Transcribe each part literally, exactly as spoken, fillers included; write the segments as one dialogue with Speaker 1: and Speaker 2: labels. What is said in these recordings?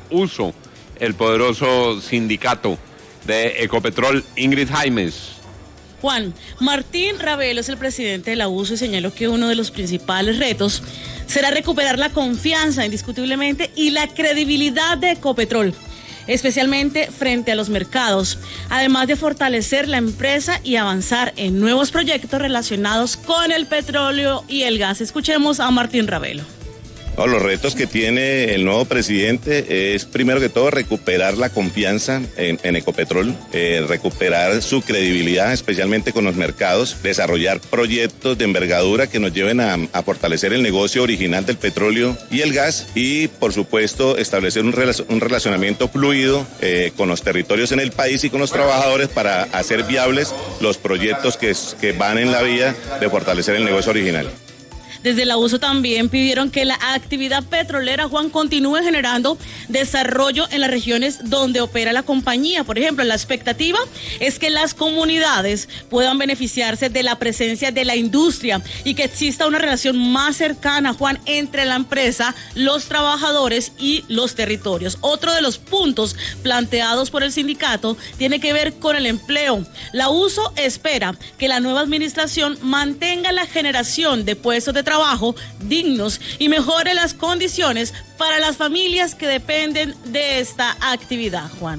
Speaker 1: Uso, el poderoso sindicato de Ecopetrol. Ingrid Jaimes.
Speaker 2: Juan, Martín Ravelo es el presidente de la U S O y señaló que uno de los principales retos será recuperar la confianza indiscutiblemente y la credibilidad de Ecopetrol, especialmente frente a los mercados, además de fortalecer la empresa y avanzar en nuevos proyectos relacionados con el petróleo y el gas. Escuchemos a Martín Ravelo.
Speaker 3: No, los retos que tiene el nuevo presidente es, primero que todo, recuperar la confianza en, en Ecopetrol, eh, recuperar su credibilidad, especialmente con los mercados, desarrollar proyectos de envergadura que nos lleven a, a fortalecer el negocio original del petróleo y el gas y, por supuesto, establecer un, relac- un relacionamiento fluido eh, con los territorios en el país y con los trabajadores para hacer viables los proyectos que, que van en la vía de fortalecer el negocio original.
Speaker 2: Desde la U S O también pidieron que la actividad petrolera, Juan, continúe generando desarrollo en las regiones donde opera la compañía. Por ejemplo, la expectativa es que las comunidades puedan beneficiarse de la presencia de la industria y que exista una relación más cercana, Juan, entre la empresa, los trabajadores y los territorios. Otro de los puntos planteados por el sindicato tiene que ver con el empleo. La U S O espera que la nueva administración mantenga la generación de puestos de trabajo dignos y mejore las condiciones para las familias que dependen de esta actividad, Juan.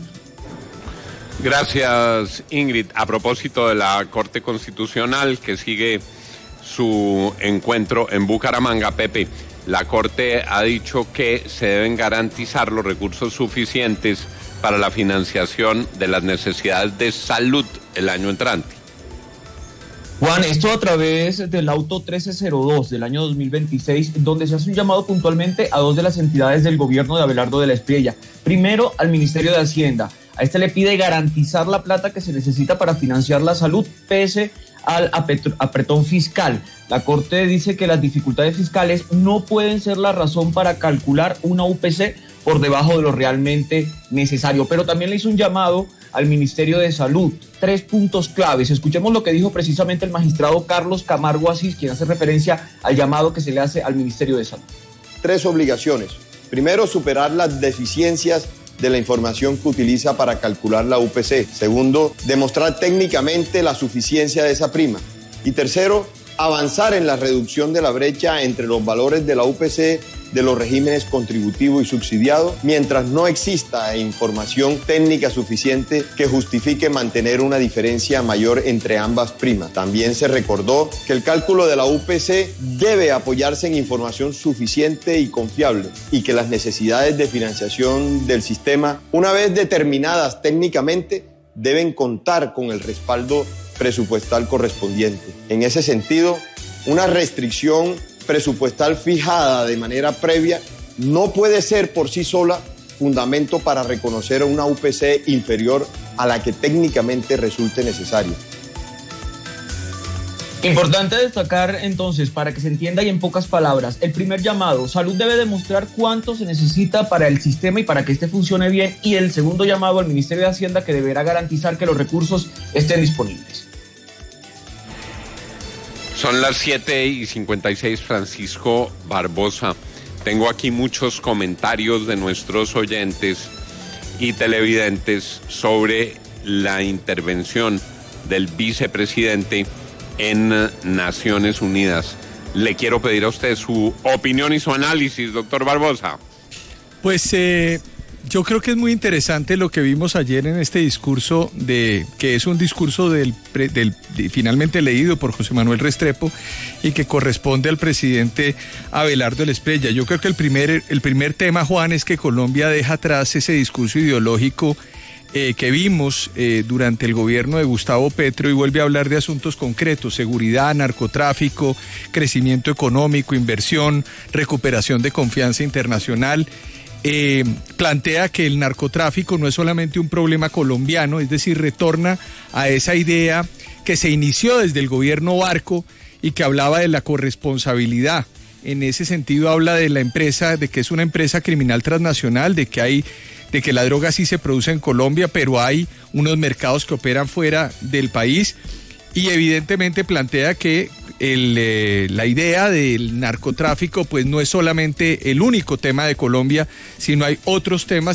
Speaker 1: Gracias, Ingrid. A propósito de la Corte Constitucional que sigue su encuentro en Bucaramanga, Pepe, la Corte ha dicho que se deben garantizar los recursos suficientes para la financiación de las necesidades de salud el año entrante.
Speaker 4: Juan, esto a través del auto trece cero dos del año dos mil veintiséis, donde se hace un llamado puntualmente a dos de las entidades del gobierno de Abelardo de la Espriella. Primero, al Ministerio de Hacienda. A este le pide garantizar la plata que se necesita para financiar la salud, pese al apretón fiscal. La Corte dice que las dificultades fiscales no pueden ser la razón para calcular una U P C por debajo de lo realmente necesario. Pero también le hizo un llamado al Ministerio de Salud. Tres puntos claves. Escuchemos lo que dijo precisamente el magistrado Carlos Camargo Asís, quien hace referencia al llamado que se le hace al Ministerio de Salud.
Speaker 5: Tres obligaciones. Primero, superar las deficiencias de la información que utiliza para calcular la U P C. Segundo, demostrar técnicamente la suficiencia de esa prima. Y tercero, avanzar en la reducción de la brecha entre los valores de la U P C de los regímenes contributivo y subsidiado, mientras no exista información técnica suficiente que justifique mantener una diferencia mayor entre ambas primas. También se recordó que el cálculo de la U P C debe apoyarse en información suficiente y confiable y que las necesidades de financiación del sistema, una vez determinadas técnicamente, deben contar con el respaldo presupuestal correspondiente. En ese sentido, una restricción presupuestal fijada de manera previa no puede ser por sí sola fundamento para reconocer una U P C inferior a la que técnicamente resulte necesario.
Speaker 4: Importante destacar entonces, para que se entienda y en pocas palabras, el primer llamado, salud debe demostrar cuánto se necesita para el sistema y para que este funcione bien, y el segundo llamado al Ministerio de Hacienda, que deberá garantizar que los recursos estén disponibles.
Speaker 1: Son las siete y cincuenta y seis, Francisco Barbosa. Tengo aquí muchos comentarios de nuestros oyentes y televidentes sobre la intervención del vicepresidente en Naciones Unidas. Le quiero pedir a usted su opinión y su análisis, doctor Barbosa.
Speaker 6: Pues eh, yo creo que es muy interesante lo que vimos ayer en este discurso, de que es un discurso del, del de, finalmente leído por José Manuel Restrepo y que corresponde al presidente Abelardo de la Espriella. Yo creo que el primer, el primer tema, Juan, es que Colombia deja atrás ese discurso ideológico Eh, que vimos eh, durante el gobierno de Gustavo Petro y vuelve a hablar de asuntos concretos: seguridad, narcotráfico, crecimiento económico, inversión, recuperación de confianza internacional. Eh, plantea que el narcotráfico no es solamente un problema colombiano, es decir, retorna a esa idea que se inició desde el gobierno Barco y que hablaba de la corresponsabilidad. En ese sentido habla de la empresa, de que es una empresa criminal transnacional, de que hay de que la droga sí se produce en Colombia, pero hay unos mercados que operan fuera del país, y evidentemente plantea que el, eh, la idea del narcotráfico pues no es solamente el único tema de Colombia, sino hay otros temas